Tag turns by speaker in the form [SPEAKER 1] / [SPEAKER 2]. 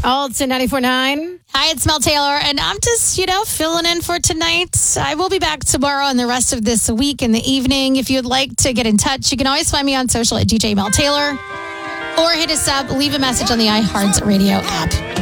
[SPEAKER 1] Oh, it's in 94.9.
[SPEAKER 2] Hi, it's Mel Taylor, and I'm just, filling in for tonight. I will be back tomorrow and the rest of this week in the evening. If you'd like to get in touch, you can always find me on social at DJ Mel Taylor or hit us up, leave a message on the iHeartRadio app.